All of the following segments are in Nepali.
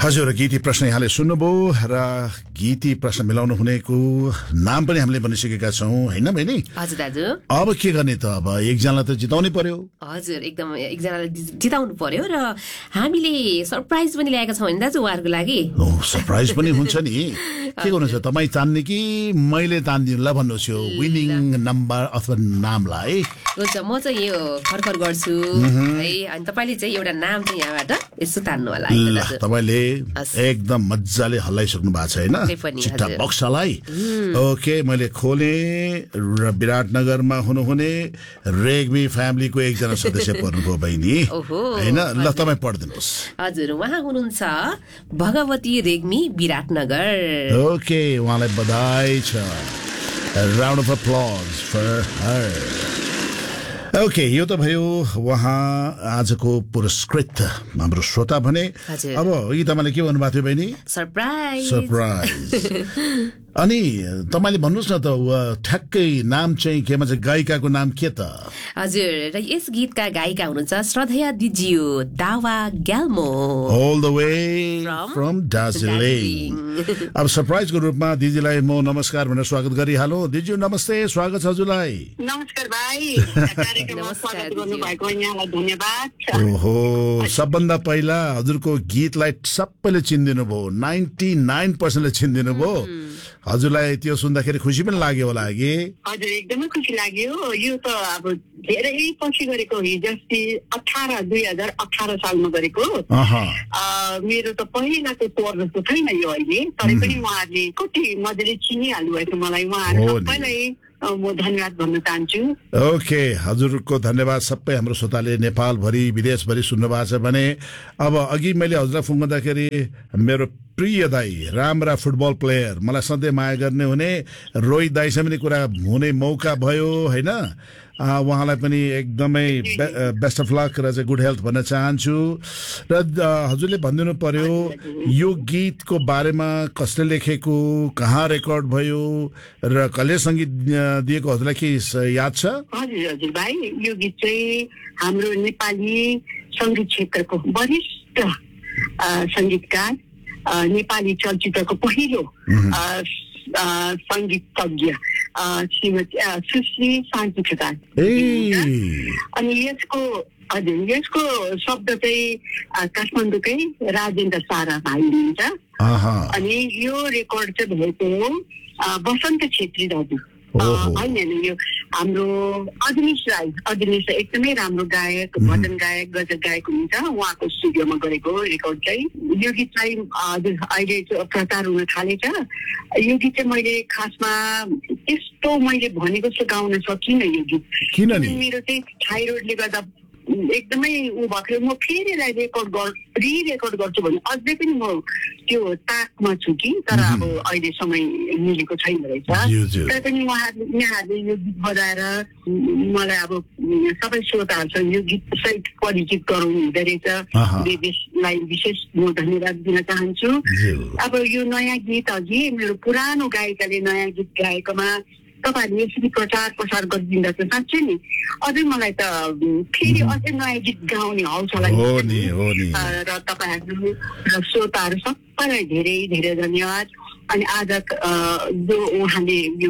हजुर गीती प्रश्न यहाँले सुन्नुभयो र गीती प्रश्न मिलाउनु हुनेको नाम पनि हामीले भनिसकेका छौं हैन बहिनी? हजुर दाजु। अब के गर्ने त? अब एकजनालाई त जिताउनै पर्यो। हजुर एकदम एकजनालाई जिताउनु पर्यो र हामीले सरप्राइज पनि ल्याएका छौं हैन दाजु उहाँहरुको लागि। सरप्राइज पनि हुन्छ नि। के गर्नु छ तपाई तान्ने कि मैले तान्दिनु ल भन्नुस् यो विनिङ नम्बर अथवा नामलाई? हुन्छ म चाहिँ यो खरखर गर्छु है अनि तपाईले चाहिँ एउटा नाम चाहिँ यहाँबाट यसो तान्नु होला है दाजु। तपाईले एकदम मज्जाले हल्लाइसक्नु भएको छ हैन चिट्टा बक्सलाई। ओके मैले खोले र विराटनगरमा हुनुहुने रेग्मी फ्यामिलीको एकजना सदस्य पर्नुभयो बहिनी हैन? ल तपाई पढ्दिनुस्। हजुर उहाँ हुनुहुन्छ भगवती रेग्मी विराटनगर। ओके उहाँलाई बधाई छ। Round of अप्लज for her. Okay यो त भयो उहाँ आजको पुरस्कृत हाम्रो श्रोता भने। अब यी तपाईँले के भन्नुभएको थियो बहिनी? सरप्राइज। अनि तपाईले भन्नुस् न त ठ्याक्कै नाम चाहिँ के भन्छ गायिकाको नाम के त? हजुर र यस गीतका गायिका हुनुहुन्छ श्रद्धेया दिज्यू दावा Gyalmo all the way from Darjeeling. अब सरप्राइजको रूपमा दिदीलाई म नमस्कार भनेर स्वागत गरिहालौँ। दिज्यू नमस्ते, स्वागत छ हजुरलाई। नमस्कार भाइ, कार्यक्रममा स्वागत गर्नुभएको यहाँलाई धन्यवाद। ओहो सबभन्दा पहिला हजुरको गीतलाई सबैले चिन्दिनु भयो, 99% चिन्दिनु भयो। हजुरलाई त्यो सुन्दाखेरि खुसी पनि लाग्यो होला कि? हजुर एकदमै खुसी लाग्यो। यो त अब धेरै पछि गरेको हिजो 2018 सालमा गरेको। मेरो त पहिलाको तोर जस्तो छैन यो अहिले, तर पनि उहाँहरूले कति मजाले चिनिहाल्नु भएको मलाई। उहाँहरू सबैलाई म धन्यवाद भन्न चाहन्छु। ओके हजुरको धन्यवाद। सबै हाम्रो श्रोताले नेपालभरि विदेशभरि सुन्नु भएको छ भने अब अघि मैले हजुरलाई फोन गर्दाखेरि मेरो प्रिय दाई राम्रा फुटबल प्लेयर मलाई सधैँ माया गर्ने हुने रोहित दाईसँग पनि कुरा हुने मौका भयो हैन? उहाँलाई पनि एकदमै बेस्ट अफ लक र चाहिँ गुड हेल्थ भन्न चाहन्छु। र हजुरले भनिदिनु पर्यो यो गीतको बारेमा कसले लेखेको, कहाँ रेकर्ड भयो र कसले सङ्गीत दिएको हजुरलाई के याद छ? हजुर हजुर भाइ, यो गीत चाहिँ हाम्रो नेपाली सङ्गीत क्षेत्रको वरिष्ठ सङ्गीतकार, नेपाली चलचित्रको पहिलो सङ्गीतज्ञ श्रीमती सुश्री शान्ति खेतान। अनि यसको शब्द चाहिँ काठमाडौँकै राजेन्द्र सारा भाइ हुनुहुन्छ। अनि यो रेकर्ड चाहिँ भएको बसन्त छेत्री दाजु होइन, यो हाम्रो अजनीश राई एकदमै राम्रो गायक, भजन गायक, गजल गायक हुनुहुन्छ। उहाँको स्टुडियोमा गरेको रेकर्ड चाहिँ यो गीत चाहिँ अहिले प्रचार हुन थालेछ। यो गीत चाहिँ मैले खासमा त्यस्तो मैले भनेको जस्तो गाउन सकिनँ यो गीत, किनभने मेरो चाहिँ थाइरोइडले गर्दा एकदमै ऊ भएको। म फेरि रिरेकर्ड गर्छु भने अझै पनि म त्यो ताकमा छु कि, तर अब अहिले समय मिलेको छैन रहेछ। तर पनि यहाँहरूले यो गीत बजाएर मलाई अब सबै श्रोताहरूसँग यो गीत सहित परिचित गराउनु हुँदो रहेछ। देशलाई विशेष म धन्यवाद दिन चाहन्छु। अब यो नयाँ गीत अघि मेरो पुरानो गायिकाले नयाँ गीत गाएकोमा तपाईँहरूले यसरी प्रचार प्रसार गरिदिँदा चाहिँ साँच्चै नि अझै मलाई त फेरि अझै नयाँ गीत गाउने हौसला र तपाईँहरू र श्रोताहरू सबैलाई धेरै धेरै धन्यवाद। अनि आज जो उहाँले यो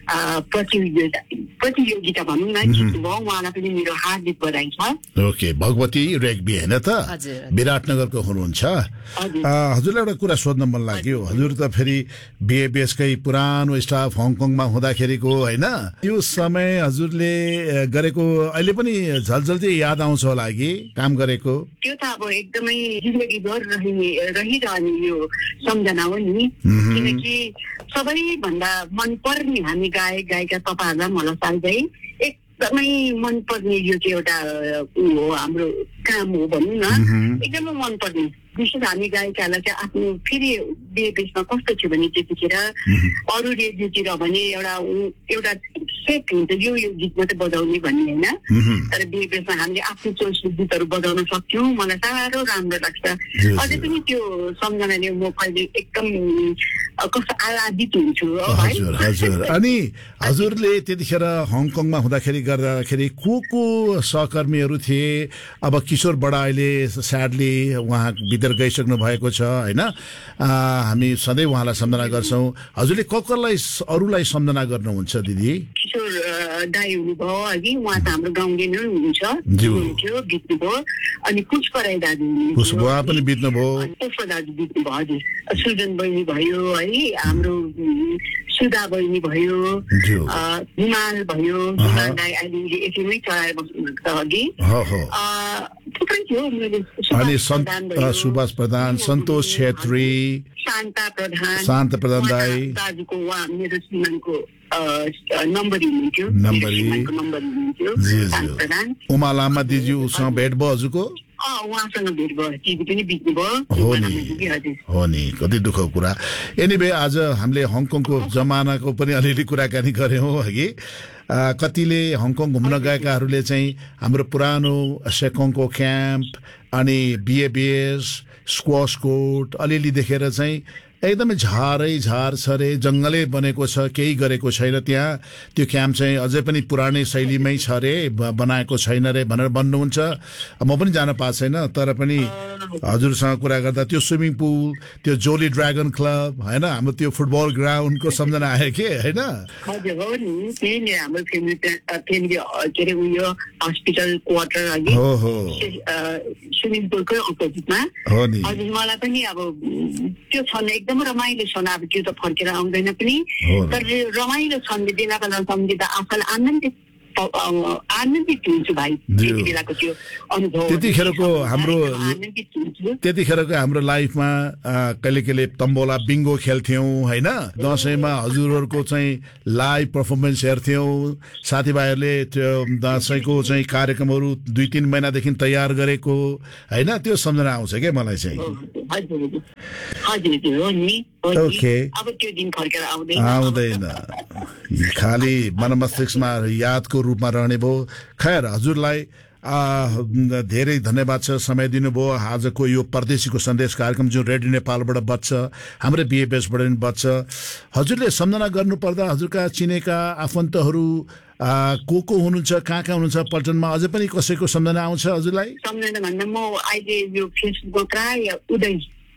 प्रतियोगिता भनौँ न जित्नुभयो उहाँलाई पनि मेरो हार्दिक बधाई छ। ओके भगवती रेग्मी होइन त विराटनगरको हुनुहुन्छ। हजुरलाई एउटा कुरा सोध्न मन लाग्यो। हजुर त फेरि बिएबिएसकै पुरानो स्टाफ हङकङमा हुँदाखेरिको होइन, त्यो समय हजुरले गरेको अहिले पनि झलझल्ती याद आउँछ होला कि काम गरेको? त्यो त अब एकदमै जिन्दगीभर रहिरहने यो सम्झना हो नि, किनकि सबैभन्दा मनपर्ने हामी गायक गायिका तपाईँहरूलाई मलाई साल्दै एकदमै मनपर्ने यो चाहिँ एउटा हो हाम्रो काम हो भनौँ न, एकदमै मनपर्ने। विशेष हामी गायिकाहरूलाई चाहिँ आफ्नो फेरि बिहेबियसमा कस्तो थियो भने त्यतिखेर अरू रेडियोतिर भने एउटा सेट हुन्छ यो गीत मात्रै बजाउने भन्ने होइन तर बिहेभियरमा हामीले आफ्नो चोइसको गीतहरू बजाउन सक्छौँ मलाई साह्रो राम्रो लाग्छ अझै पनि त्यो सम्झनाले म कहिले एकदम कस्तो आह्लादित हुन्छु हजुर हजुर अनि हजुरले त्यतिखेर हङकङमा हुँदाखेरि गर्दाखेरि को सहकर्मीहरू थिए अब किशोर बडा अहिले स्याडली उहाँ भित्र गइसक्नु भएको छ होइन हामी सधैँ उहाँलाई सम्झना गर्छौँ हजुरले कसलाई अरूलाई सम्झना गर्नुहुन्छ दिदी किशोर दाई हुनुभयो अघि उहाँ त हाम्रो गाउँले नै हुनुहुन्छ हुनुहुन्थ्यो बित्नुभयो अनि पुष्प राई दाजु पुष्पा पनि बित्नुभयो पुष्प दाजु बित्नुभयो हजुर सुजन बहिनी भयो है हाम्रो सुधा बहिनी भयो हिमाल भयो हिमाल दाई अहिले एकैमै चलाएर बस्नुहुन्छ अघि थुप्रै थियो अनि सुभाष प्रधान सन्तोष छेत्री शान्ता प्रधान दाई दाजुको उहाँ मेरो श्रीमानको नम्बरी हुनुहुन्थ्यो उमा लामा दिदी उसँग भेट भयो हजुरको उहाँसँग भेट भयो दिदी पनि बित्नुभयो हो नि कति दुःखको कुरा एनिवे आज हामीले हङकङको जमानाको पनि अलिअलि कुराकानी गऱ्यौँ हगि कतिले हङकङ घुम्न गएकाहरूले चाहिँ हाम्रो पुरानो सेकोङको क्याम्प अनि बिएबिएस स्क्वास कोर्ट अलिअलि देखेर चाहिँ एकदमै झारै झार छ रे जङ्गलै बनेको छ केही गरेको छैन त्यहाँ त्यो क्याम्प चाहिँ अझै पनि पुरानै शैलीमै छ रे बनाएको छैन रे भनेर भन्नुहुन्छ म पनि जान पाएको छैन तर पनि हजुरसँग कुरा गर्दा त्यो स्विमिङ पुल त्यो जोली ड्रागन क्लब होइन हाम्रो त्यो फुटबल ग्राउन्डको सम्झना आयो के होइन हस्पिटल क्वार्टर अघि स्विमिङ पुलकै अपोजिटमा मलाई पनि अब त्यो छन् एकदम रमाइलो छन् अब त्यो त फर्केर आउँदैन पनि तर रमाइलो सम्झिँदाको सम्झिँदा आफूलाई आनन्दित हुन्छु भाइ त्यति बेलाको त्यो अनुभव त्यतिखेरको हाम्रो लाइफमा कहिले कहिले तम्बोला बिङ्गो खेल्थ्यौँ होइन दसैँमा हजुरहरूको चाहिँ लाइभ पर्फर्मेन्स हेर्थ्यौँ साथीभाइहरूले त्यो दसैँको चाहिँ कार्यक्रमहरू 2-3 महिनादेखि तयार गरेको होइन त्यो सम्झना आउँछ क्या मलाई चाहिँ आउँदैन खालि मनमस्तिष्कमा यादको रूपमा रहने भयो खैर हजुरलाई धेरै धन्यवाद छ समय दिनुभयो आजको यो परदेशीको सन्देश कार्यक्रम जुन रेडियो नेपालबाट बज्छ हाम्रो बिएबिएसबाट पनि बज्छ हजुरले सम्झना गर्नुपर्दा हजुरका चिनेका आफन्तहरू को हुनुहुन्छ कहाँ हुनुहुन्छ पल्टनमा अझै पनि कसैको सम्झना आउँछ हजुरलाई सम्झना भन्दा म अहिले यो फेसबुकमा प्राय उदय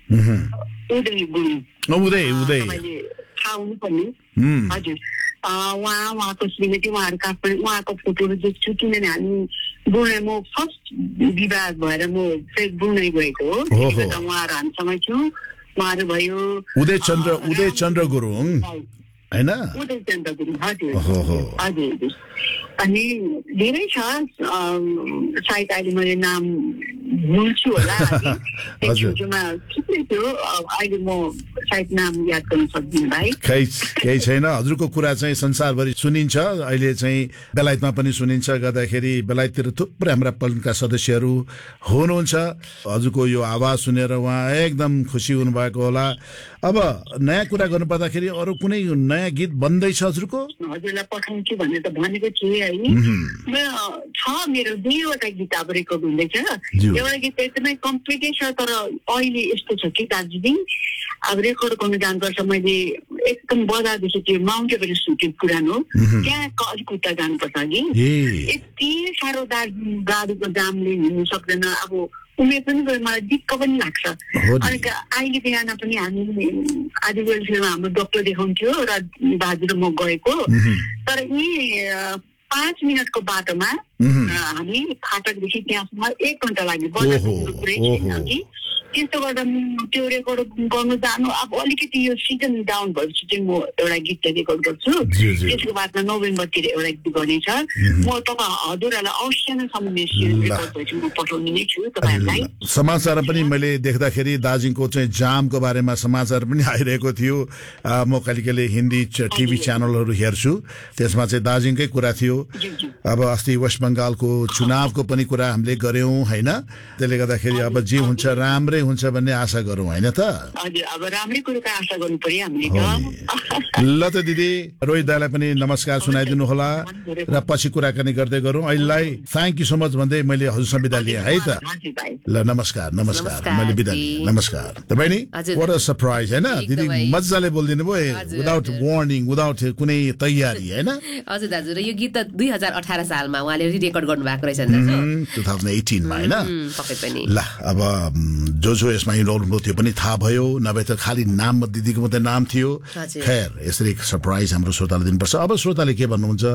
थाहा हुनुपर्ने हजुर उहाँको श्रीमती उहाँहरू काठमाडौँ उहाँको फोटोहरू देख्छु किनभने हामी बुढाई म फर्स्ट विवाह भएर म बुढाई गएको हो उहाँहरू हामीसँगै थियौँ उहाँहरू भयो उदय चन्द्र गुरुङ होइन उदय चन्द्र गुरुङ हजुर हजुर अनि धेरै छ सायद अहिले मैले नाम भुल्छु होला छेउछेउमा थुप्रै थियो अहिले म सायद नाम याद गर्न सक्दिनँ भाइ केही छैन हजुरको कुरा चाहिँ संसारभरि सुनिन्छ अहिले चाहिँ बेलायतमा पनि सुनिन्छ गर्दाखेरि बेलायततिर थुप्रै हाम्रा पल्टनका सदस्यहरू हुनुहुन्छ हजुरको यो आवाज सुनेर उहाँ एकदम खुसी हुनुभएको होला अब नयाँ कुरा गर्नुपर्दाखेरि अरू कुनै नयाँ गीत बन्दैछ हजुरको हजुरलाई पठाउँछु भनेर त भनेको थिएँ है छ मेरो 2वटा गीत अब रेकर्ड हुँदैछ एउटा गीत एकदमै कम्प्लिटै छ तर अहिले यस्तो छ कि दार्जिलिङ अब रेकर्ड गर्नु जानुपर्छ मैले एकदम बजारदेखि त्यो माउन्ट एभरेस्ट सुटिङ पुरानो त्यहाँ अलिक उता जानुपर्छ कि यति साह्रो दार्जिलिङ गाडीको जामले हिँड्नु सक्दैन अब उमेर पनि गयो मलाई दिक्क पनि लाग्छ अनि अहिले बिहान पनि हामी आदिवासीमा हाम्रो डक्टर देखाउँथ्यो र दाजु र म गएको तर यी 5 मिनटको बाटोमा हामी फाटकदेखि त्यहाँसम्म 1 घन्टा लाग्यो त्यस्तो गर्दा त्यो रेकर्ड गर्नु जानु अब अलिकति यो सिजन डाउन भएपछि चाहिँ म एउटा गीत रेकर्ड गर्छु त्यसको बादमा नोभेम्बरतिर एउटा गीत गर्नेछ म तपाईँ हजुरहरूलाई अवश्य नै रेकर्ड भएपछि म पठाउने नै छु तपाईँहरूलाई समाचार पनि मैले देख्दाखेरि दार्जिलिङको चाहिँ जामको बारेमा समाचार पनि आइरहेको थियो म कहिले कहिले हिन्दी टिभी च्यानलहरू हेर्छु त्यसमा चाहिँ दार्जिलिङकै कुरा थियो अब अस्ति वेस्ट बङ्गालको चुनावको पनि कुरा हामीले गर्यौँ होइन त्यसले गर्दाखेरि अब जे हुन्छ राम्रै हुन्छ भन्ने आशा गरौँ होइन त? हजुर, अब राम्रै कुरोको आशा गर्नु पर्यो हामीले त। ल त दिदी, रोहित दाइलाई पनि नमस्कार सुनाइदिनु होला र पछि कुराकानी गर्दै गरौँ। अहिलेलाई थ्याङ्क यू सो मच भन्दै मैले हजुरसँग बिदा लिएँ है त। ल नमस्कार नमस्कार, मैले बिदा लिएँ, नमस्कार। त बहिनी, व्हाट अ सरप्राइज हैन? दिदी मजाले बोलिदिनु भयो, विदाउट वार्निङ, विदाउट कुनै तयारी हैन? हजुर दाजु, र यो गीत त 2018 सालमा उहाँले रिरेकर्ड गर्नु भएको रहेछ दाजु, 2018 मा हैन? पक्कै पनि। ल अब जो यसमा इन्भल्भ थियो पनि थाहा भयो, नभए त खालि नाम दिदीको मात्रै नाम थियो। खैर, यसरी सरप्राइज हाम्रो श्रोताले दिनुपर्छ। अब श्रोताले के भन्नुहुन्छ,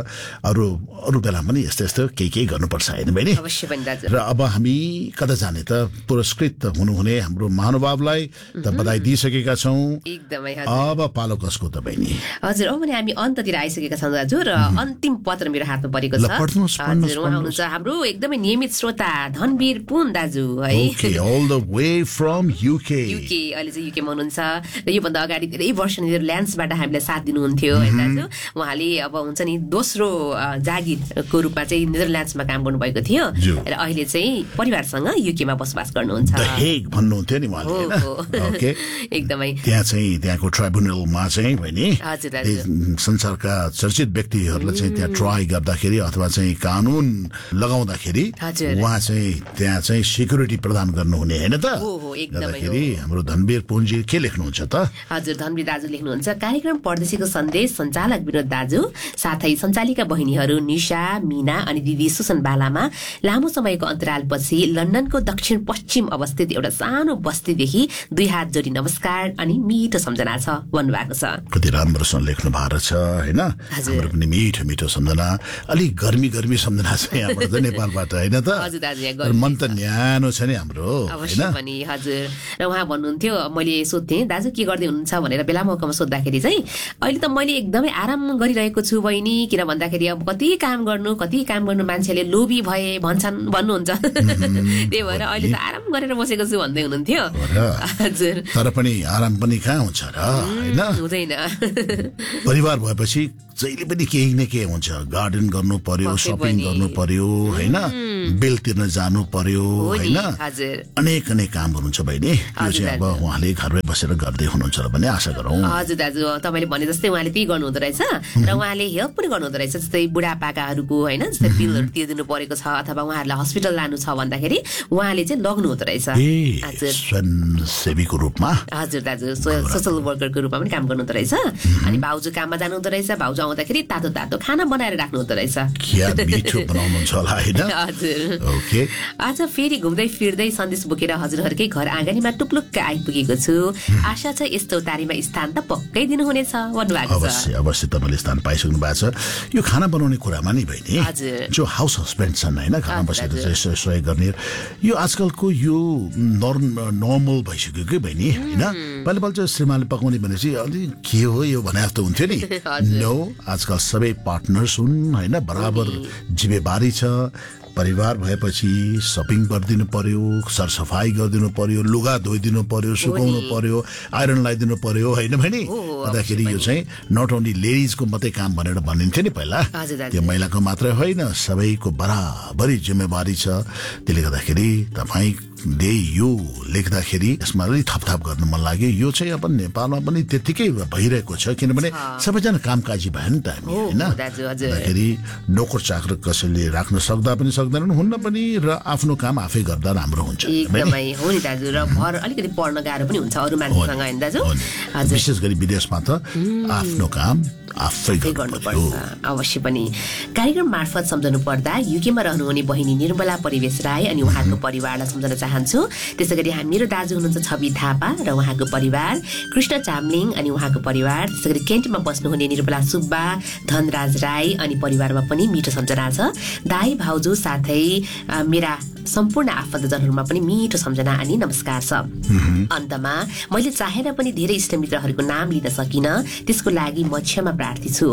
अरू बेला पनि यस्तो केही गर्नुपर्छ होइन बहिनी? अवश्य पनि दाजु। र अब हामी कता जाने त? पुरस्कृत हुनुहुने हाम्रो महानुभावलाई त बधाई दिइसकेका छौँ। एकदमै अब पालो कसको त बहिनी? हजुर, अब भने हामी अन्त्यतिर आइसकेका छौँ दाजु, र अन्तिम पत्र मेरो हातमा परेको छ। हजुर, उहाँ हुनुहुन्छ हाम्रो एकदमै नियमित श्रोता धनवीर पुन दाजु है। Okay, all the way from UK. अहिले चाहिँ युकेमा हुनुहुन्छ र योभन्दा अगाडि धेरै वर्ष नेदरल्यान्ड्सबाट हामीलाई साथ दिनुहुन्थ्यो है दाजु। उहाँले अब हुन्छ नि दोस्रो जागिरको रूपमा चाहिँ नेदरल्यान्ड्समा काम गर्नुभएको थियो र अहिले चाहिँ परिवारसँग युकेमा बसोबास गर्नुहुन्छ। द हेग भन्नुहुन्थ्यो नि उहाँले हैन? ओके, एकदमै त्यहाँको ट्राइब्युनलमा चाहिँ बहिनी हजुर दाजु, संसारका चर्चित व्यक्तिहरूलाई चाहिँ त्यहाँ ट्राई गर्दाखेरि अथवा चाहिँ कानुन लगाउँदाखेरि उहाँ चाहिँ त्यहाँ चाहिँ सिक्युरिटी प्रदान गर्नुहुने हैन त? गर्दाखेरि हाम्रो धनवीर पुनजी के लेख्नुहुन्छ त? हजुर, धनवीर दाजु लेख्नुहुन्छ, कार्यक्रम परदेशीको सन्देश सञ्चालक विनोद दाजु, साथै सञ्चालिका बहिनीहरू निशा, मीना अनि दिदी सुसन बालामा लामो समयको अन्तरालपछि लन्डनको दक्षिण पश्चिम अवस्थित एउटा सानो बस्तीदेखि 2 हात जोडी नमस्कार अनि मिठो सम्झना छ भन्नुभएको छ। कति राम्रोसँग लेख्नु भएको छ हैन? हाम्रो पनि मिठो मिठो सम्झना, अलि गर्मी सम्झना छ यहाँबाट नेपालबाट हैन त? हजुर दाजु, यहाँ मन त न्यानो छ नि हाम्रो अवश्य पनि। हजुर, र उहाँ भन्नुहुन्थ्यो, मैले सोध्थेँ दाजु के गर्दै हुनुहुन्छ भनेर बेला मौकामा सोद्धाखेरि चाहिँ अहिले त मैले एकदमै आराम गरिरहेको छु बहिनी, किन भन्दाखेरि अब कति काम गर्नु मान्छेले लोभी भए भन्नुहुन्छ। त्यही भएर अहिले त आराम गरेर बसेको छु भन्दै हुनुहुन्थ्यो। हजुर, तर पनि आराम पनि कहाँ हुन्छ र हैन? हुँदैन। परिवार भएपछि जहिले पनि केही न केही हुन्छ, गार्डन गर्नु पर्यो, सपिङ गर्नु पर्यो हैन, बिल तिर्न जानु पर्यो हैन, अनेक कामहरू हुन्छ बहिनी। यो चाहिँ अब उहाँले घरमै बसेर गर्दै हुनुहुन्छ र पनि आशा गरौँ। हजुर दाजु, तपाईँले भने जस्तै उहाँले त्यही गर्नु हुँदो रहेछ र उहाँले हेल्प पनि गर्नु हुँदो रहेछ, जस्तै बुढापाकाहरूको हैन, जस्तै बिलहरू तिर्दिनु परेको छ अथवा उहाँहरूलाई हस्पिटल लानु छ भन्दाखेरि उहाँले चाहिँ लग्नु हुँदो रहेछ। हजुर, स्वयंसेवीको रूपमा। हजुर दाजु, सोशल वर्करको रूपमा पनि काम गर्नु हुँदो रहेछ। अनि भाउजू काममा जानु हुँदो रहेछ, भाउजू आउँदाखेरि तातो खाना बनाएर राख्नु हुँदो रहेछ। हजुर, ओके। आज फेरि घुम्दै फिर्दै सन्देश बोकेर हजुरहरूकै घर आँगनीमा टुप्लुक्क आइपुगेको छु। आशा छ यस्तो उतारीमा स्थान त पक्कै दिनुहुनेछ भन्नुभएको छ। अवश्य तपाईँले स्थान पाइसक्नु भएको छ। यो खाना बनाउने कुरामा नि बहिनी, जो हाउस हस्बेन्ड छन् हैन, खाना बसेर सहयोग गर्ने, यो आजकलको यो नर्मल भइसक्यो कि बहिनी हैन? पहिला चाहिँ श्रीमानले पकाउने भनेपछि अलि के हो यो भने जस्तो हुन्थ्यो नि। नो, आजकल सबै पार्टनर्स हुन् हैन, बराबर जिम्मेवारी छ। परिवार भएपछि सपिङ गरिदिनु पर्यो, सरसफाई गरिदिनु पर्यो, लुगा धोइदिनु पर्यो, सुकाउनु पर्यो, आइरन लगाइदिनु पर्यो हैन बहिनी? भन्दाखेरि यो चाहिँ नट ओन्ली लेडिजको मात्रै काम भनेर भनिन्थ्यो नि पहिला, त्यो महिलाको मात्रै होइन, सबैको बराबरी जिम्मेवारी छ। त्यसले गर्दाखेरि तपाईँले यो लेख्दाखेरि यसमा अलि थपथाप गर्नु मन लाग्यो। यो चाहिँ अब नेपालमा पनि त्यतिकै भइरहेको छ, किनभने सबैजना कामकाजी भयो नि त हामी हैन? भन्दाखेरि नोकर चाकर कसैले राख्न सक्दा पनि सक्दैनन्, हुन्न पनि, र आफ्नो काम आफै गर्दा राम्रो हुन्छ। एकदमै हो नि दाजु, र भर अलिकति पढ्न गाह्रो पनि हुन्छ अरू मान्छेसँग हैन दाजु? विशेष गरी विदेशमा त आफ्नो काम आफै गर्नुपर्छ। अवश्य पनि। कार्यक्रम मार्फत सम्झनु पर्दा युकेमा रहनुहुने बहिनी निर्मला परिवेश राय अनि उहाँको परिवारलाई सम्झन चाहन्छु। त्यसै गरी मेरो दाजु हुनुहुन्छ छवि थापा र उहाँको परिवार, कृष्ण चामलिङ अनि उहाँको परिवार, त्यसै गरी केन्टमा बस्नुहुने निर्मला सुब्बा, धनराज राई अनि परिवारमा पनि मिठो सम्झना छ। दाई भाउजू साथै मेरा सम्पूर्ण आफन्तजनहरूमा पनि मिठो सम्झना अनि नमस्कार छ। अन्तमा मैले चाहेर पनि धेरै इष्टमित्रहरूको नाम लिन सकिनँ, त्यसको लागि म क्षमा प्रार्थी छु।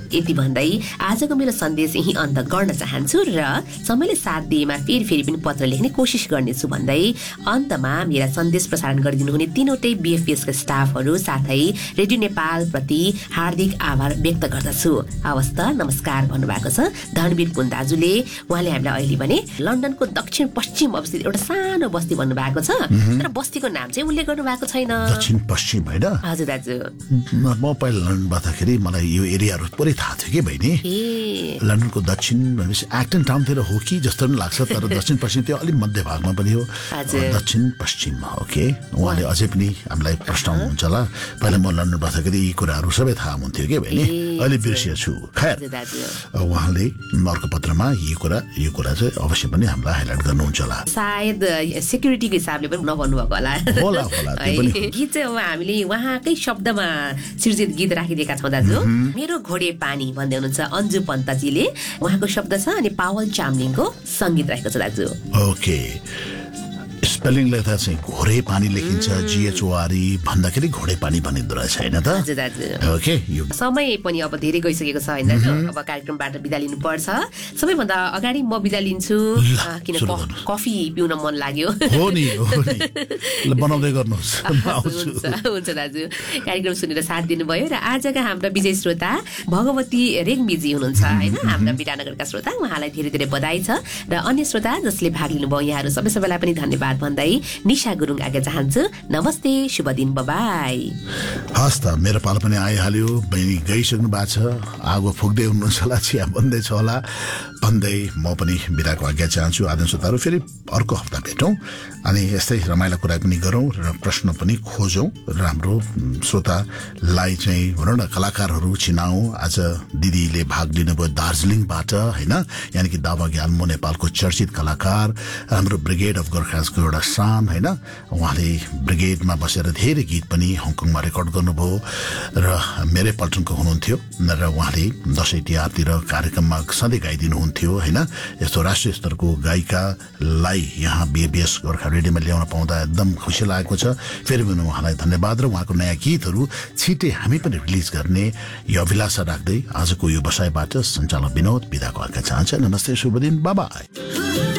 यति भन्दै आजको मेरो सन्देश यही अन्त गर्न चाहन्छु र समयले साथ दिएमा फेरि पनि पत्र लेख्ने कोसिस गर्नेछु भन्दै अन्तमा मेरा सन्देश प्रसारण गरिदिनु हुने तीनवटै BFPS का स्टाफहरू साथै रेडियो नेपाल प्रति हार्दिक आभार व्यक्त गर्दछु। हवस् त, नमस्कार भन्नुभएको छ धनवीर पुन दाजुले। उहाँले हामीलाई अहिले भने लन्डनको दक्षिण पश्चिम अवस्थित एउटा सानो बस्ती भन्नुभएको छ, तर बस्तीको नाम चाहिँ उल्लेख गर्नु भएको छैन। दक्षिण पश्चिम होइन? हजुर दाजु। म पहिला लन्डन बस्दाखेरि मलाई यो एरियाहरू पुरै थाहा थियो कि बहिनी। लन्डनको दक्षिण भनेपछि एक्टन टाउनतिर हो कि जस्तो पनि लाग्छ, तर दक्षिण पश्चिम त्यो अलिक मध्य भागमा पनि हो। दक्षिण पश्चिम ओके। उहाँले अझै पनि हामीलाई प्रश्नाउनुहुन्छ होला। पहिला म लन्डन बस्दाखेरि यी कुराहरू सबै थाहा हुन्थ्यो कि बहिनी, अहिले बिर्सिएछु। खैर, उहाँले अर्को पत्रमा यो कुरा चाहिँ अवश्य पनि हामीलाई हाइलाइट गर्नुहुन्छ होला। सायद सेक्युरिटीको हिसाबले पनि नभन्नु भएको होला। गीत चाहिँ अब हामीले उहाँकै शब्दमा सृजित गीत राखिदिएका छौँ दाजु। मेरो घोडे पानी भन्दै हुनुहुन्छ अन्जु पन्तजीले, उहाँको शब्द छ अनि पावल चामलिङको सङ्गीत रहेको छ दाजु। ओके, स्पेलिङले त चाहिँ घोडे पानी लेखिन्छ GHORE भन्दाखेरि घोडे पानी भनिँदो रहेछ होइन त? ओके, समय पनि अब धेरै गइसकेको छ होइन दाजु, अब कार्यक्रमबाट बिदा लिनु पर्छ। सबैभन्दा अगाडि म बिदा लिन्छु किन कफी पिउन मन लाग्यो। हो नि बनाउँदै गर्नुहोस्। हुन्छ दाजु, कार्यक्रम सुनेर साथ दिनुभयो। र आजका हाम्रा विजय श्रोता भगवती रेग्मीजी हुनुहुन्छ होइन, हाम्रा विराटनगरका श्रोता, उहाँलाई धेरै धेरै बधाई छ। र अन्य श्रोता जसले भाग लिनुभयो यहाँहरू सबैलाई पनि धन्यवाद भन्दै निशा गुरुङ आगे चाहन्छु। नमस्ते, शुभ दिन, बाई। हस् त, मेरो पालो पनि आइहाल्यो। बहिनी गइसक्नु भएको छ, आगो फुक्दै हुनुहुन्छ होला, चिया बन्दैछ होला भन्दै म पनि बिदाको आज्ञा चाहन्छु। आदरणीय श्रोताहरू, फेरि अर्को हप्ता भेटौँ अनि यस्तै रमाइलो कुरा पनि गरौँ र प्रश्न पनि खोजौँ र हाम्रो श्रोतालाई चाहिँ भनौँ न कलाकारहरू चिनाउँ। आज दिदीले भाग लिनुभयो दार्जिलिङबाट होइन, यानि कि दावा ग्याल्मो नेपालको चर्चित कलाकार, हाम्रो ब्रिगेड अफ गोर्खासको एउटा शान होइन। उहाँले ब्रिगेडमा बसेर धेरै गीत पनि हङकङमा रेकर्ड गर्नुभयो र मेरै पल्टनको हुनुहुन्थ्यो र उहाँले दसैँ तिहारतिर कार्यक्रममा सधैँ गाइदिनुहुन्थ्यो होइन। यस्तो राष्ट्रिय स्तरको गायिकालाई यहाँ BFPS गोर्खा रेडियोमा ल्याउन पाउँदा एकदम खुसी लागेको छ। फेरि पनि उहाँलाई धन्यवाद र उहाँको नयाँ गीतहरू छिटै हामी पनि रिलिज गर्ने यो अभिलाषा राख्दै आजको यो बसाइबाट सञ्चालक विनोद बिदाको आज्ञा चाहन्छ। नमस्ते, शुभ दिन, बाई।